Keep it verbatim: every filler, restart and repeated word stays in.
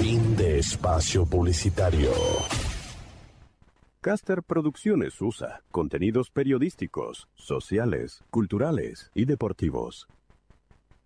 Fin de espacio publicitario. Caster Producciones U S A. Contenidos periodísticos, sociales, culturales y deportivos.